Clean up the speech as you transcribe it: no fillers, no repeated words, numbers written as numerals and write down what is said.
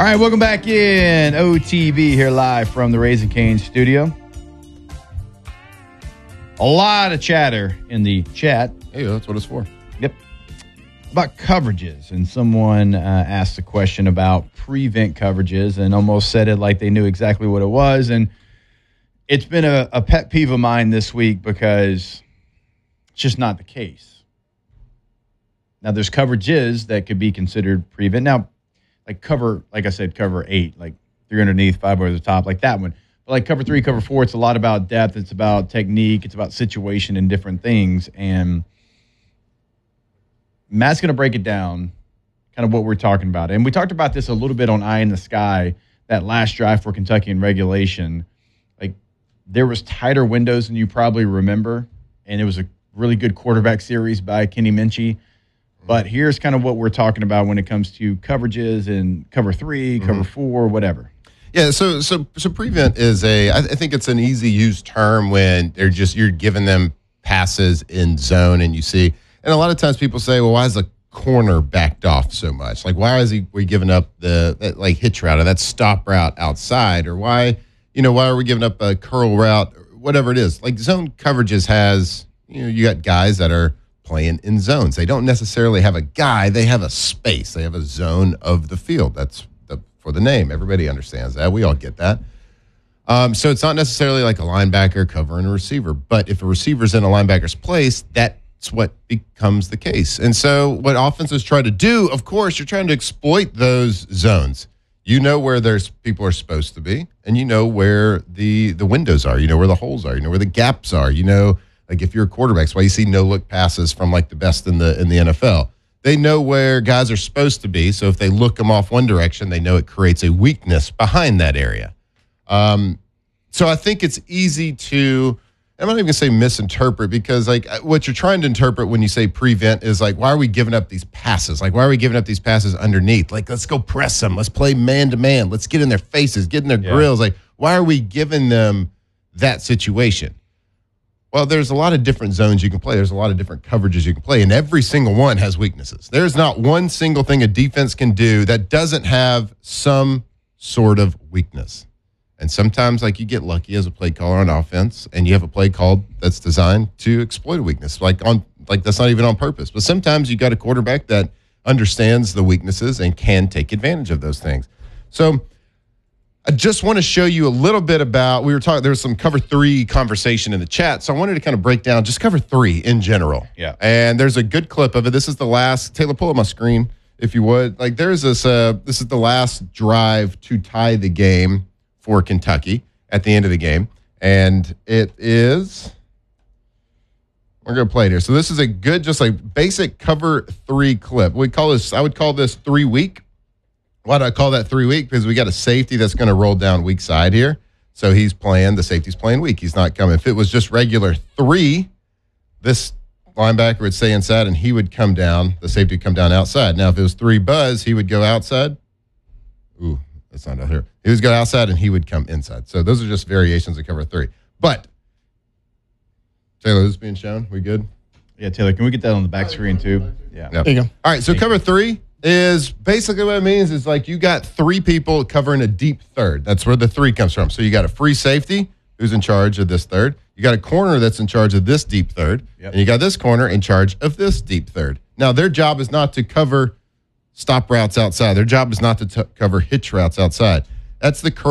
All right, welcome back in. OTB here live from the Raising Cane's studio. A lot of chatter in the chat. Hey, that's what it's for. Yep. About coverages. And someone asked a question about prevent coverages and almost said it like they knew exactly what it was. And it's been a pet peeve of mine this week because it's just not the case. Now, there's coverages that could be considered prevent. Now, like I said, cover 8, like 3 underneath, 5 over the top, like that one. But like cover 3, cover 4, it's a lot about depth. It's about technique. It's about situation and different things. And Matt's going to break it down, kind of what we're talking about. And we talked about this a little bit on Eye in the Sky, that last drive for Kentucky in regulation. Like there was tighter windows than you probably remember. And it was a really good quarterback series by Kenny Minchey. But here's kind of what we're talking about when it comes to coverages and cover 3, cover 4, whatever. Yeah, so prevent is I think it's an easy used term when you're giving them passes in zone and you see, and a lot of times people say, well, why is the corner backed off so much? Like, why is we giving up that like hitch route or that stop route outside, or why are we giving up a curl route, whatever it is? Like zone coverages has, you got guys that are playing in zones. They don't necessarily have a guy. They have a space. They have a zone of the field. That's for the name. Everybody understands that. We all get that. So it's not necessarily like a linebacker covering a receiver. But if a receiver's in a linebacker's place, that's what becomes the case. And so what offenses try to do, of course, you're trying to exploit those zones. You know where there's people are supposed to be, and you know where the windows are. You know where the holes are. You know where the gaps are. Like if you're a quarterback, that's why you see no-look passes from like the best in the NFL. They know where guys are supposed to be, so if they look them off one direction, they know it creates a weakness behind that area. So I think it's easy to, I'm not even going to say misinterpret, because like what you're trying to interpret when you say prevent is like, why are we giving up these passes? Like, why are we giving up these passes underneath? Like, let's go press them. Let's play man-to-man. Let's get in their faces, get in their grills. Like, why are we giving them that situation? Well, there's a lot of different zones you can play. There's a lot of different coverages you can play, and every single one has weaknesses. There's not one single thing a defense can do that doesn't have some sort of weakness. And sometimes, like, you get lucky as a play caller on offense, and you have a play called that's designed to exploit a weakness. Like that's not even on purpose. But sometimes you got a quarterback that understands the weaknesses and can take advantage of those things. So I just want to show you a little bit about, there was some cover 3 conversation in the chat, so I wanted to kind of break down just cover 3 in general. Yeah. And there's a good clip of it. This is the last, Taylor, pull up my screen if you would. Like there's this is the last drive to tie the game for Kentucky at the end of the game. And it is, we're going to play it here. So this is a good, just like basic cover 3 clip. I would call this 3-week. Why do I call that 3-week? Because we got a safety that's going to roll down weak side here. So the safety's playing weak. He's not coming. If it was just regular 3, this linebacker would stay inside and he would come down. The safety would come down outside. Now, if it was 3 buzz, he would go outside. Ooh, that's not out here. He would go outside and he would come inside. So those are just variations of cover 3. But, Taylor, this is being shown. We good? Yeah, Taylor, can we get that on the back screen too? Yeah. Yep. There you go. All right, so cover 3 is basically what it means is like you got 3 people covering a deep third. That's where the 3 comes from. So you got a free safety who's in charge of this third. You got a corner that's in charge of this deep third. Yep. And you got this corner in charge of this deep third. Now, their job is not to cover stop routes outside. Their job is not to cover hitch routes outside. That's the